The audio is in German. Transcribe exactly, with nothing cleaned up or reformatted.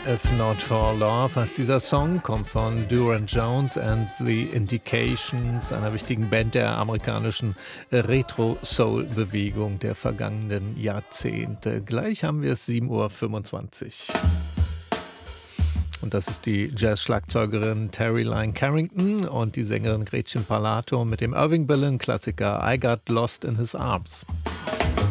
If Not For Love heißt dieser Song, kommt von Durand Jones and the Indications, einer wichtigen Band der amerikanischen Retro-Soul-Bewegung der vergangenen Jahrzehnte. Gleich haben wir es sieben Uhr fünfundzwanzig. Und das ist die Jazz-Schlagzeugerin Terry Lyne Carrington und die Sängerin Gretchen Parlato mit dem Irving Berlin-Klassiker I Got Lost in His Arms.